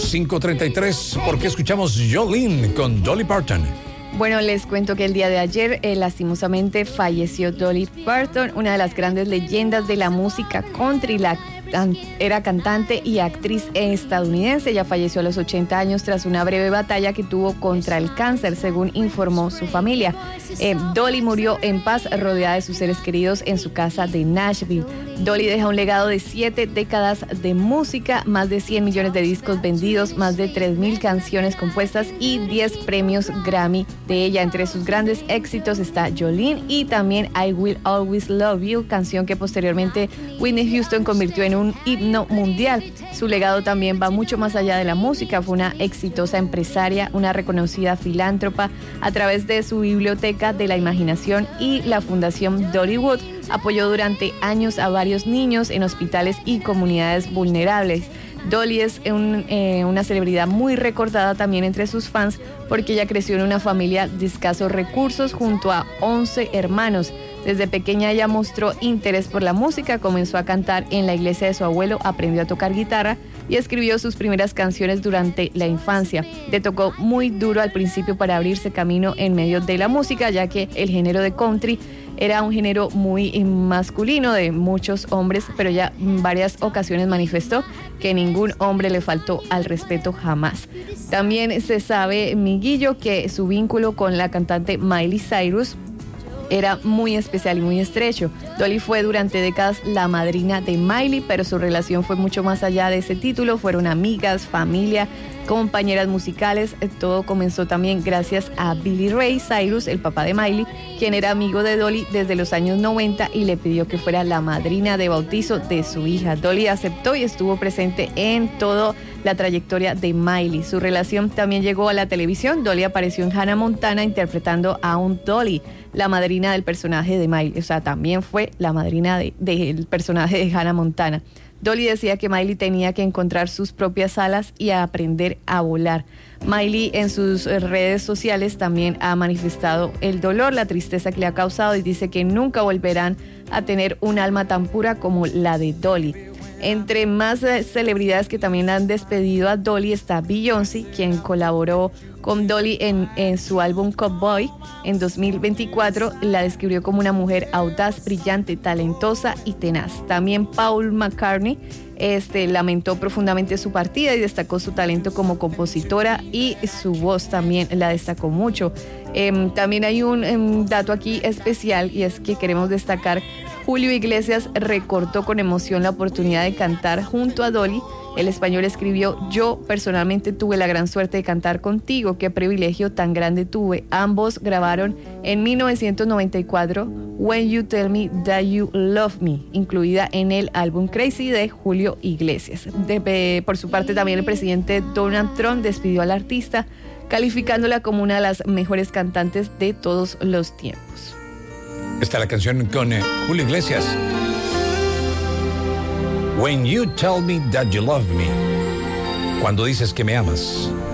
5:33, porque escuchamos Jolene con Dolly Parton. Bueno, les cuento que el día de ayer, lastimosamente, falleció Dolly Parton, una de las grandes leyendas de la música country. Era cantante y actriz estadounidense. Ella falleció a los 80 años tras una breve batalla que tuvo contra el cáncer, según informó su familia. Dolly murió en paz, rodeada de sus seres queridos en su casa de Nashville. Dolly deja un legado de 7 décadas de música, más de 100 millones de discos vendidos, más de 3,000 canciones compuestas y 10 premios Grammy. De ella, entre sus grandes éxitos está Jolene y también I Will Always Love You, canción que posteriormente Whitney Houston convirtió en un himno mundial. Su legado también va mucho más allá de la música. Fue una exitosa empresaria, una reconocida filántropa. A través de su biblioteca de la imaginación y la fundación Dollywood, apoyó durante años a varios niños en hospitales y comunidades vulnerables. Dolly es una celebridad muy recordada también entre sus fans porque ella creció en una familia de escasos recursos junto a 11 hermanos. Desde pequeña ella mostró interés por la música, comenzó a cantar en la iglesia de su abuelo, aprendió a tocar guitarra y escribió sus primeras canciones durante la infancia. Le tocó muy duro al principio para abrirse camino en medio de la música, ya que el género de country era un género muy masculino de muchos hombres, pero ya en varias ocasiones manifestó que ningún hombre le faltó al respeto jamás. También se sabe, Miguillo, que su vínculo con la cantante Miley Cyrus era muy especial y muy estrecho. Dolly fue durante décadas la madrina de Miley, pero su relación fue mucho más allá de ese título. Fueron amigas, familia, compañeras musicales. Todo comenzó también gracias a Billy Ray Cyrus, el papá de Miley, quien era amigo de Dolly desde los años 90 y le pidió que fuera la madrina de bautizo de su hija. Dolly aceptó y estuvo presente en toda la trayectoria de Miley. Su relación también llegó a la televisión. Dolly apareció en Hannah Montana interpretando a un Dolly, la madrina del personaje de Miley. O sea, también fue la madrina del personaje de Hannah Montana. Dolly decía que Miley tenía que encontrar sus propias alas y a aprender a volar. Miley en sus redes sociales también ha manifestado el dolor, la tristeza que le ha causado y dice que nunca volverán a tener un alma tan pura como la de Dolly. Entre más celebridades que también han despedido a Dolly está Beyoncé, quien colaboró con Dolly en su álbum Cowboy en 2024. La describió como una mujer audaz, brillante, talentosa y tenaz. También Paul McCartney lamentó profundamente su partida y destacó su talento como compositora y su voz también la destacó mucho. También hay un dato aquí especial y es que queremos destacar: Julio Iglesias recordó con emoción la oportunidad de cantar junto a Dolly. El español escribió: yo personalmente tuve la gran suerte de cantar contigo, qué privilegio tan grande tuve. Ambos grabaron en 1994 When You Tell Me That You Love Me, incluida en el álbum Crazy de Julio Iglesias. Por su parte también el presidente Donald Trump despidió al artista, calificándola como una de las mejores cantantes de todos los tiempos. Esta es la canción con Julio Iglesias. When You Tell Me That You Love Me. Cuando dices que me amas.